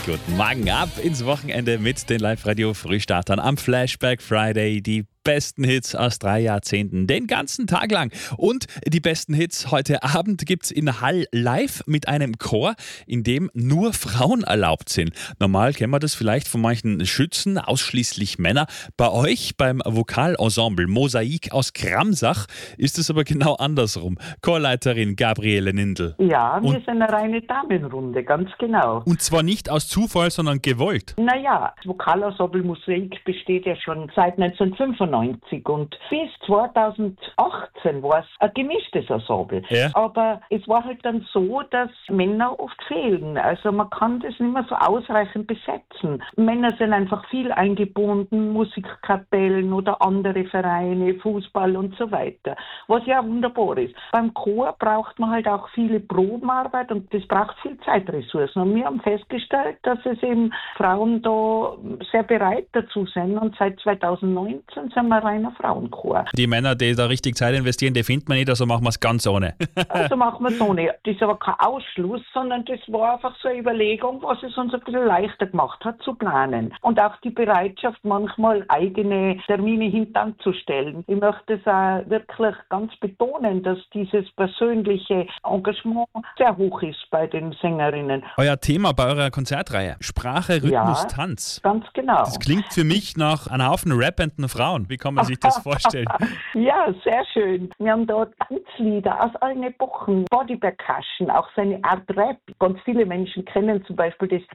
Guten Morgen, ab ins Wochenende mit den Live-Radio-Frühstartern am Flashback Friday. Die besten Hits aus 3 Jahrzehnten, den ganzen Tag lang. Und die besten Hits heute Abend gibt's in Hall live mit einem Chor, in dem nur Frauen erlaubt sind. Normal kennen wir das vielleicht von manchen Schützen, ausschließlich Männer. Bei euch, beim Vokalensemble Mosaik aus Kramsach, ist es aber genau andersrum. Chorleiterin Gabriele Nindl. Ja, wir sind eine reine Damenrunde, ganz genau. Und zwar nicht aus Zufall, sondern gewollt. Naja, das Vokalensemble Mosaik besteht ja schon seit 1995 und bis 2018 war es ein gemischtes Ensemble. Ja. Aber es war halt dann so, dass Männer oft fehlen. Also man kann das nicht mehr so ausreichend besetzen. Männer sind einfach viel eingebunden, Musikkapellen oder andere Vereine, Fußball und so weiter. Was ja wunderbar ist. Beim Chor braucht man halt auch viele Probenarbeit und das braucht viel Zeitressourcen. Und wir haben festgestellt, dass es eben Frauen da sehr bereit dazu sind. Und seit 2019 sind wir ein reiner Frauenchor. Die Männer, die da richtig Zeit investieren, die findet man nicht, also machen wir es ganz ohne. Also machen wir es ohne. Das ist aber kein Ausschluss, sondern das war einfach so eine Überlegung, was es uns ein bisschen leichter gemacht hat zu planen. Und auch die Bereitschaft, manchmal eigene Termine hintanzustellen. Ich möchte es auch wirklich ganz betonen, dass dieses persönliche Engagement sehr hoch ist bei den Sängerinnen. Euer Thema bei eurer Konzertreihe, Sprache, Rhythmus, Ja. Tanz. Ganz genau. Das klingt für mich nach einem Haufen rappenden Frauen. Wie kann man sich das vorstellen? Ja, sehr schön. Wir haben da Tanzlieder aus allen Epochen, Body Percussion, auch so eine Art Rap. Ganz viele Menschen kennen zum Beispiel das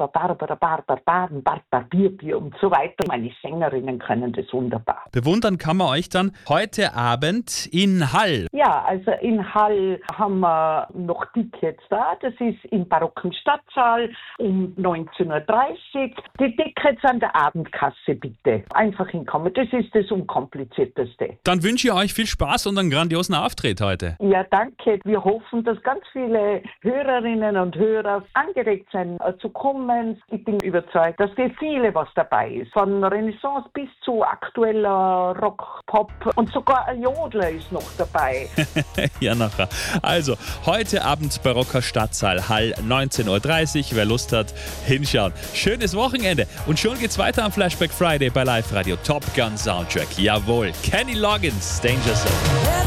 Bier und so weiter. Meine Sängerinnen können das wunderbar. Bewundern kann man euch dann heute Abend in Hall. Ja, also in Hall haben wir noch Tickets da. Das ist im barocken Stadtsaal um 19.30 Uhr. Die Tickets an der Abendkasse bitte. Einfach hinkommen. Das ist das Unkomplizierteste. Dann wünsche ich euch viel Spaß und einen grandiosen Auftritt heute. Ja, danke. Wir hoffen, dass ganz viele Hörerinnen und Hörer angeregt sind, zu kommen. Ich bin überzeugt, dass für viele was dabei ist. Von Renaissance bis zu aktueller Rock, Pop und sogar ein Jodler ist noch dabei. Ja, nachher. Also, heute Abend barocker Stadtsaal Hall 19.30 Uhr. Wer Lust hat, hinschauen. Schönes Wochenende. Und schon geht's weiter am Flashback Friday bei Live Radio Top Gun Soundtrack. Jawohl. Kenny Loggins, Danger Zone.